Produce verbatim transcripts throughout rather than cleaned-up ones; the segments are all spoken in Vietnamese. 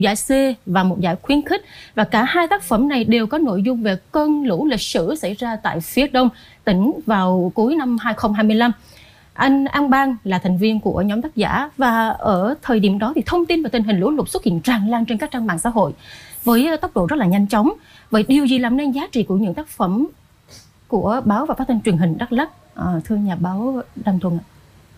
giải C và một giải khuyến khích. Và cả hai tác phẩm này đều có nội dung về cơn lũ lịch sử xảy ra tại phía đông tỉnh vào cuối năm hai không hai lăm. Anh An Bang là thành viên của nhóm tác giả, và ở thời điểm đó thì thông tin về tình hình lũ lụt xuất hiện tràn lan trên các trang mạng xã hội với tốc độ rất là nhanh chóng. Vậy điều gì làm nên giá trị của những tác phẩm của báo và phát thanh truyền hình Đắk Lắk, à, thưa nhà báo Đăng Thuần ạ?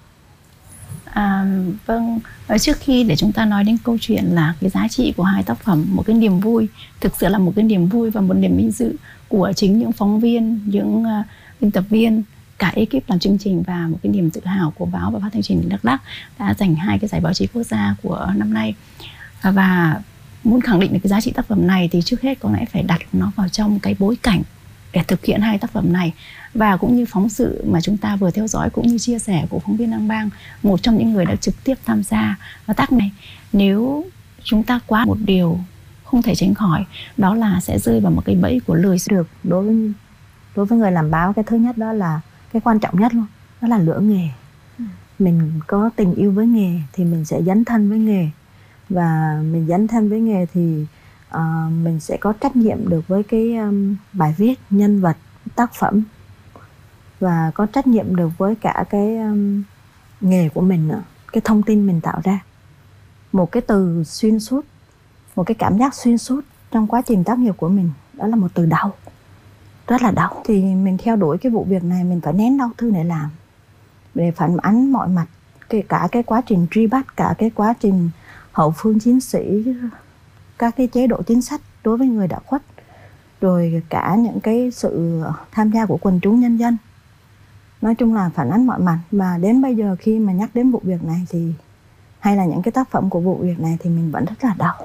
À, vâng, trước khi để chúng ta nói đến câu chuyện là cái giá trị của hai tác phẩm, một cái niềm vui, thực sự là một cái niềm vui và một niềm vinh dự của chính những phóng viên, những uh, biên tập viên, cả ekip làm chương trình, và một cái niềm tự hào của báo và phát thanh truyền hình Đắk Lắk đã giành hai cái giải báo chí quốc gia của năm nay. Và muốn khẳng định được cái giá trị tác phẩm này thì trước hết có lẽ phải đặt nó vào trong cái bối cảnh để thực hiện hai tác phẩm này, và cũng như phóng sự mà chúng ta vừa theo dõi cũng như chia sẻ của phóng viên An Bang, một trong những người đã trực tiếp tham gia vào tác này. Nếu chúng ta quá một điều không thể tránh khỏi, đó là sẽ rơi vào một cái bẫy của lười. Được, đối với đối với người làm báo, cái thứ nhất đó là cái quan trọng nhất luôn, đó là lửa nghề. ừ. Mình có tình yêu với nghề thì mình sẽ dấn thân với nghề, và mình dấn thân với nghề thì uh, mình sẽ có trách nhiệm được với cái um, bài viết, nhân vật, tác phẩm, và có trách nhiệm được với cả cái um, nghề của mình nữa, cái thông tin mình tạo ra. Một cái từ xuyên suốt, một cái cảm giác xuyên suốt trong quá trình tác nghiệp của mình, đó là một từ đau, rất là đau. Thì mình theo đuổi cái vụ việc này, mình phải nén đau thương để làm, để phản ánh mọi mặt, kể cả cái quá trình truy bắt, cả cái quá trình hậu phương chiến sĩ, các cái chế độ chính sách đối với người đã khuất, rồi cả những cái sự tham gia của quần chúng nhân dân. Nói chung là phản ánh mọi mặt. Mà đến bây giờ khi mà nhắc đến vụ việc này thì, hay là những cái tác phẩm của vụ việc này, thì mình vẫn rất là đau.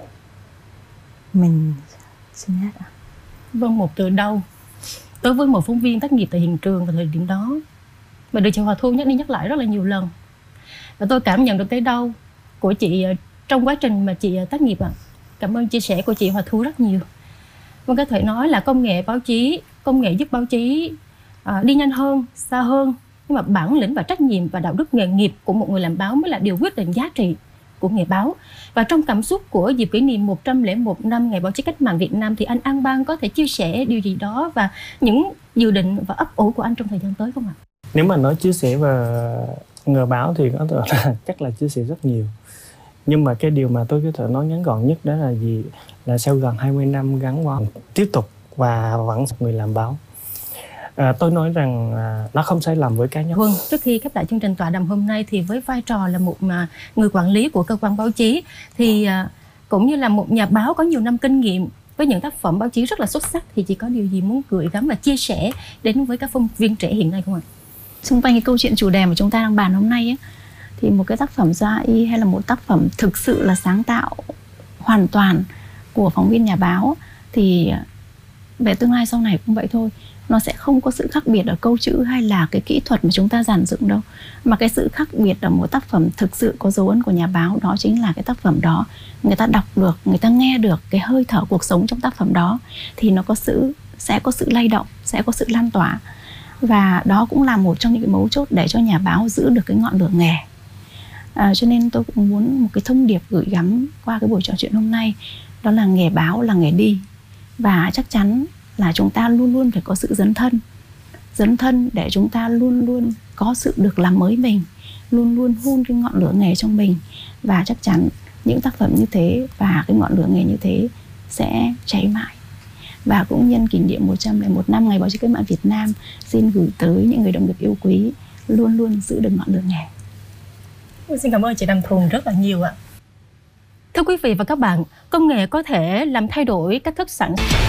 Mình xin hết ạ. Vâng, một từ đau đối với một phóng viên tác nghiệp tại hiện trường vào thời điểm đó, mà được chị Hòa Thu nhắc đi nhắc lại rất là nhiều lần, và tôi cảm nhận được cái đau của chị trong quá trình mà chị tác nghiệp ạ. Cảm ơn chia sẻ của chị Hòa Thu rất nhiều. Vâng, có thể nói là công nghệ báo chí, công nghệ giúp báo chí à, đi nhanh hơn, xa hơn, nhưng mà bản lĩnh và trách nhiệm và đạo đức nghề nghiệp của một người làm báo mới là điều quyết định giá trị của nghề báo. Và trong cảm xúc của dịp kỷ niệm một trăm lẻ một năm Ngày báo chí cách mạng Việt Nam, thì anh An Bang có thể chia sẻ điều gì đó và những dự định và ấp ủ của anh trong thời gian tới không ạ? Nếu mà nói chia sẻ về nghề báo thì có thể là chắc là chia sẻ rất nhiều. Nhưng mà cái điều mà tôi có thể nói ngắn gọn nhất đó là gì? Là sau gần hai mươi năm gắn bó, tiếp tục và vẫn người làm báo. À, tôi nói rằng à, nó không sai lầm với cá nhân. Vâng, trước khi khép lại chương trình tọa đàm hôm nay thì với vai trò là một mà người quản lý của cơ quan báo chí, thì à, cũng như là một nhà báo có nhiều năm kinh nghiệm với những tác phẩm báo chí rất là xuất sắc, thì chị có điều gì muốn gửi gắm và chia sẻ đến với các phóng viên trẻ hiện nay không ạ? Xung quanh cái câu chuyện chủ đề mà chúng ta đang bàn hôm nay ấy, thì một cái tác phẩm gia y hay là một tác phẩm thực sự là sáng tạo hoàn toàn của phóng viên nhà báo, thì về tương lai sau này cũng vậy thôi. Nó sẽ không có sự khác biệt ở câu chữ hay là cái kỹ thuật mà chúng ta dàn dựng đâu, mà cái sự khác biệt ở một tác phẩm thực sự có dấu ấn của nhà báo, đó chính là cái tác phẩm đó người ta đọc được, người ta nghe được cái hơi thở cuộc sống trong tác phẩm đó, thì nó có sự sẽ có sự lay động, sẽ có sự lan tỏa. Và đó cũng là một trong những cái mấu chốt để cho nhà báo giữ được cái ngọn lửa nghề. À, cho nên tôi cũng muốn một cái thông điệp gửi gắm qua cái buổi trò chuyện hôm nay, đó là nghề báo là nghề đi, và chắc chắn là chúng ta luôn luôn phải có sự dấn thân dấn thân để chúng ta luôn luôn có sự được làm mới mình, luôn luôn hun cái ngọn lửa nghề trong mình, và chắc chắn những tác phẩm như thế và cái ngọn lửa nghề như thế sẽ cháy mãi. Và cũng nhân kỷ niệm một trăm lẻ một năm Ngày báo chí cách mạng Việt Nam, xin gửi tới những người đồng nghiệp yêu quý luôn luôn giữ được ngọn lửa nghề. Xin cảm ơn chị Đăng Thuần rất là nhiều ạ. Thưa quý vị và các bạn, công nghệ có thể làm thay đổi cách thức sản xuất